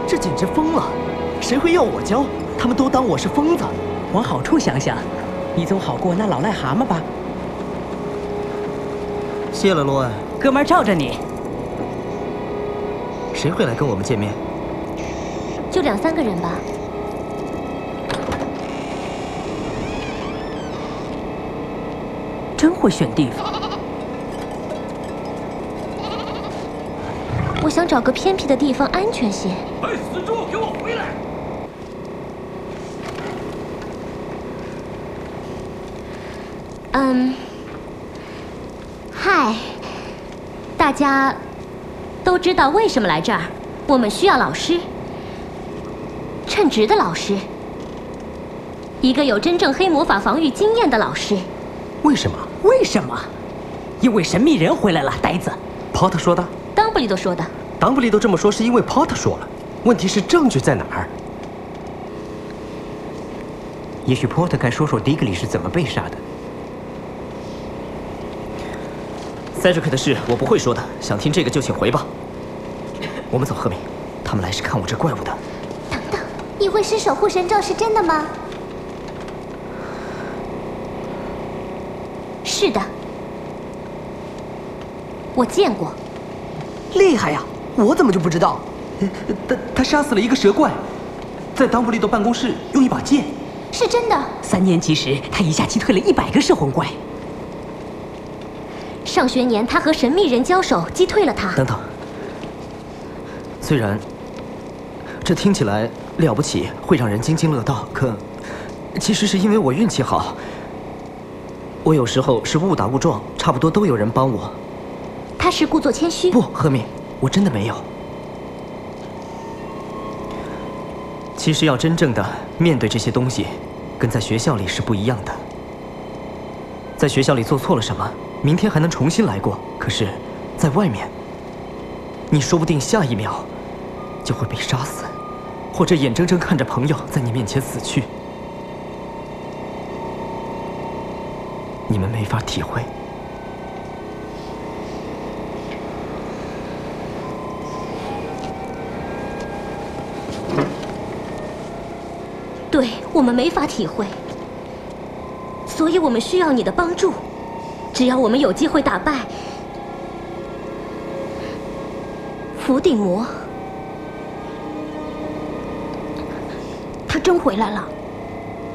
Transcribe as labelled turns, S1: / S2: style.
S1: 这简直疯了！谁会要我教？他们都当我是疯子。
S2: 往好处想想，你总好过那老癞蛤蟆吧？
S1: 谢了，洛恩。
S2: 哥们儿罩着你。
S1: 谁会来跟我们见面？
S3: 就2、3个人吧。
S2: 真会选地方。
S3: 我想找个偏僻的地方，安全些。
S4: 哎，死猪，给我回来！
S3: 嗨，大家都知道为什么来这儿？我们需要老师，称职的老师，一个有真正黑魔法防御经验的老师。
S1: 为什么？
S2: 为什么？因为神秘人回来了，呆子。
S1: Potter 说的。
S3: 当布利多说的。
S1: 当布利多这么说是因为 Potter 说了。问题是证据在哪儿？
S5: 也许 Potter 该说说迪格里是怎么被杀的。
S1: Cedric 的事我不会说的，想听这个就请回吧。我们走，赫敏，他们来是看我这怪物的。
S3: 等等，议会师守护神咒是真的吗？是的，我见过。
S1: 厉害呀！我怎么就不知道？他杀死了一个蛇怪，在当布利多办公室用一把剑。
S3: 是真的。
S2: 3年级时，他一下击退了100个摄魂怪。
S3: 上学年，他和神秘人交手，击退了他。
S1: 等等，虽然这听起来了不起，会让人津津乐道，可其实是因为我运气好。我有时候是误打误撞，差不多都有人帮我。
S3: 他是故作谦虚。
S1: 不，赫敏，我真的没有。其实要真正的面对这些东西，跟在学校里是不一样的。在学校里做错了什么，明天还能重新来过。可是，在外面，你说不定下一秒就会被杀死，或者眼睁睁看着朋友在你面前死去。你们没法体会。
S3: 对，我们没法体会，所以我们需要你的帮助。只要我们有机会打败伏地魔，他真回来了。